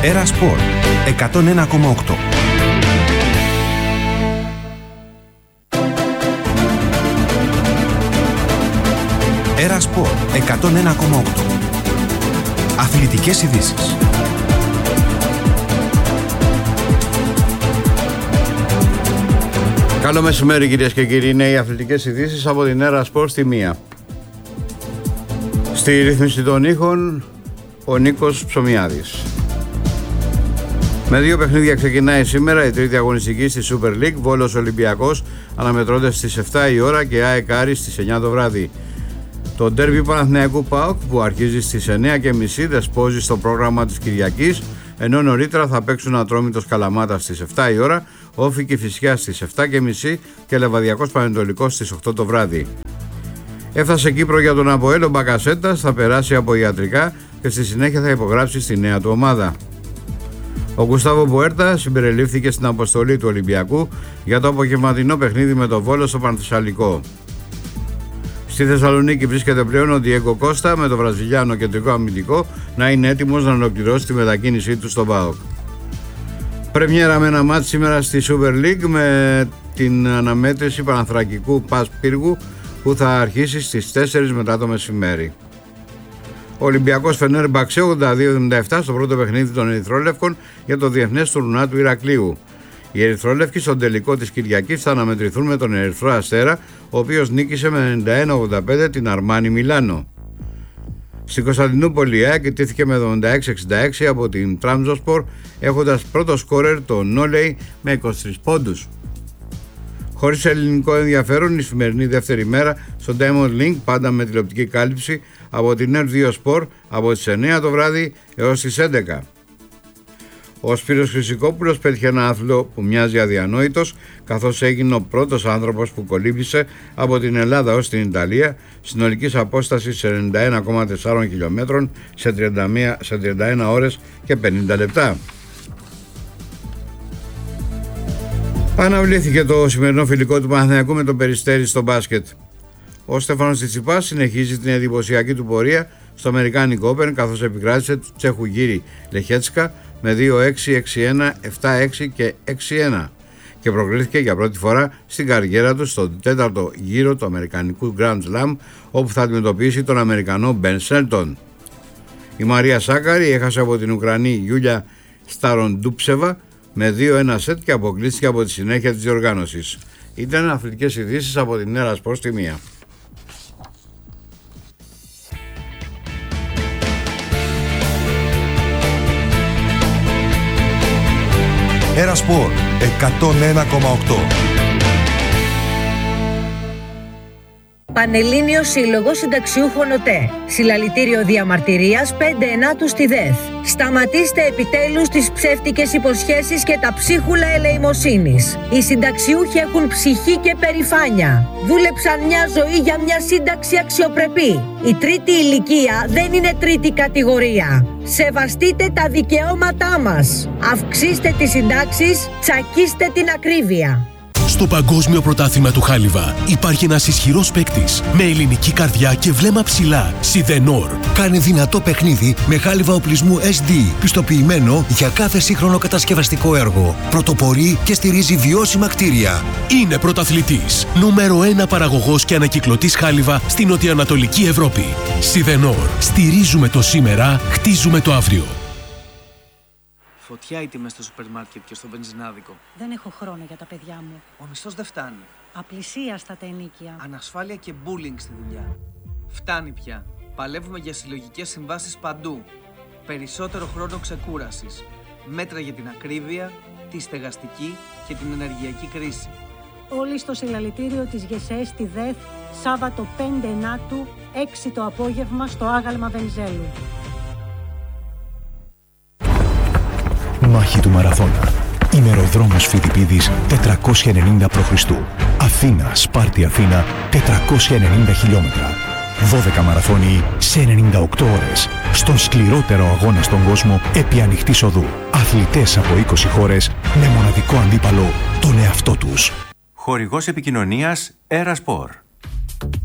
Έρα Σπορ 101,8. Έρα Σπορ 101,8. Αθλητικές ειδήσεις. Καλό μεσημέρι κυρίες και κύριοι, είναι οι αθλητικές ειδήσεις από την Έρα Σπορ στη 1. Στη ρύθμιση των ήχων ο Νίκος Ψωμιάδης. Με 2 παιχνίδια ξεκινάει σήμερα η τρίτη αγωνιστική στη Super League. Βόλος Ολυμπιακός αναμετρώνται στις 7 η ώρα και ΑΕΚ Άρης στις 9 το βράδυ. Το ντέρμπι Παναθηναϊκού ΠΑΟΚ που αρχίζει στις 9.30 δεσπόζει στο πρόγραμμα της Κυριακής, ενώ νωρίτερα θα παίξουν Ατρόμητος Καλαμάτα στις 7 η ώρα, Όφη Κηφισιάς στις 7.30 και Λεβαδιακός Πανετολικός στις 8 το βράδυ. Έφτασε Κύπρο για τον Αποέλ, ο Μπακασέτας θα περάσει από ιατρικά και στη συνέχεια θα υπογράψει στη νέα του ομάδα. Ο Γκουστάβο Μπουέρτα συμπεριλήφθηκε στην αποστολή του Ολυμπιακού για το απογευματινό παιχνίδι με το Βόλο στο Πανθεσσαλικό. Στη Θεσσαλονίκη βρίσκεται πλέον ο Διέγκο Κώστα με το βραζιλιάνο κεντρικό αμυντικό να είναι έτοιμος να ολοκληρώσει τη μετακίνησή του στον ΠΑΟΚ. Πρεμιέρα με ένα μάτς σήμερα στη Super League με την αναμέτρηση Παναθρακικού ΠΑΣ Πύργου που θα αρχίσει στις 4 μετά το μεσημέρι. Ο Ολυμπιακός Φενέρμπαξε 82-77 στο πρώτο παιχνίδι των Ερυθρόλευκων για το διεθνές τουρνουά του Ηρακλείου. Οι Ερυθρόλευκοι στον τελικό της Κυριακής θα αναμετρηθούν με τον Ερυθρό Αστέρα, ο οποίος νίκησε με 91-85 την Αρμάνι Μιλάνο. Στην Κωνσταντινούπολη η ΑΕΚ ιτήθηκε με 76-66 από την Τραμζοσπορ, έχοντας πρώτο σκόρερ το Νόλεϊ με 23 πόντους. Χωρίς ελληνικό ενδιαφέρον, η σημερινή δεύτερη μέρα στο Diamond Link, πάντα με τηλεοπτική κάλυψη από την R2 Sport από τις 9 το βράδυ έως τις 11. Ο Σπύρος Χρυσικόπουλος πέτυχε ένα άθλο που μοιάζει αδιανόητος, καθώς έγινε ο πρώτος άνθρωπος που κολύμπησε από την Ελλάδα ως την Ιταλία, συνολικής απόστασης 91,4 χιλιόμετρων σε 31 ώρες και 50 λεπτά. Αναβλήθηκε το σημερινό φιλικό του Παναθηναϊκού με τον Περιστέρι στο μπάσκετ. Ο Στέφανος Τσιτσιπάς συνεχίζει την εντυπωσιακή του πορεία στο Αμερικάνικο Open, καθώς επικράτησε του Τσέχου γύρι Λεχέτσκα με 2-6, 6-1, 7-6 και 6-1 και προκρίθηκε για πρώτη φορά στην καριέρα του στον 4ο γύρο του Αμερικανικού Grand Slam, όπου θα αντιμετωπίσει τον Αμερικανό Μπεν Σέλτον. Η Μαρία Σάκαρη έχασε από την Ουκρανή Γιούλια Σταροντούψεβα με 2-1 σετ και αποκλείστηκε από τη συνέχεια της διοργάνωσης. Ήταν αθλητικές ειδήσεις από την Έρα Σπορ στη 1. Έρα Σπορ 101,8. Πανελλήνιος Σύλλογος Συνταξιούχων ΟΤΕ. Συλλαλητήριο διαμαρτυρίας 5-9 στη ΔΕΘ. Σταματήστε επιτέλους τις ψεύτικες υποσχέσεις και τα ψίχουλα ελεημοσύνης. Οι συνταξιούχοι έχουν ψυχή και περηφάνεια. Δούλεψαν μια ζωή για μια σύνταξη αξιοπρεπή. Η τρίτη ηλικία δεν είναι τρίτη κατηγορία. Σεβαστείτε τα δικαιώματά μας. Αυξήστε τις συντάξεις, τσακίστε την ακρίβεια. Στο Παγκόσμιο Πρωτάθλημα του Χάλιβα υπάρχει ένας ισχυρός παίκτης με ελληνική καρδιά και βλέμμα ψηλά. Σιδενόρ. Κάνει δυνατό παιχνίδι με χάλιβα οπλισμού SD, πιστοποιημένο για κάθε σύγχρονο κατασκευαστικό έργο. Πρωτοπορεί και στηρίζει βιώσιμα κτίρια. Είναι πρωταθλητής. Νούμερο 1 παραγωγός και ανακυκλωτής χάλιβα στην νοτιοανατολική Ευρώπη. Σιδενόρ. Στηρίζουμε το σήμερα, χτίζουμε το αύριο. Φωτιά οι τιμές στο σούπερ μάρκετ και στο βενζινάδικο. Δεν έχω χρόνο για τα παιδιά μου. Ο μισθός δεν φτάνει. Απλησίαστα τα ενοίκια. Ανασφάλεια και bullying στη δουλειά. Φτάνει πια. Παλεύουμε για συλλογικές συμβάσεις παντού. Περισσότερο χρόνο ξεκούρασης. Μέτρα για την ακρίβεια, τη στεγαστική και την ενεργειακή κρίση. Όλοι στο συλλαλητήριο της ΓΕΣΕ στη ΔΕΘ, Σάββατο 5-9, 6 το απόγευμα στο άγαλμα Βενιζέλου. Μάχη του Μαραθώνα. Ημεροδρόμος Φιδιπίδης 490 π.Χ. Αθήνα, Σπάρτη, Αθήνα 490 χιλιόμετρα. 12 μαραθώνιοι σε 98 ώρες. Στον σκληρότερο αγώνα στον κόσμο επί ανοιχτής οδού. Αθλητές από 20 χώρες με μοναδικό αντίπαλο τον εαυτό τους. Χορηγός επικοινωνίας Έρα Σπορ.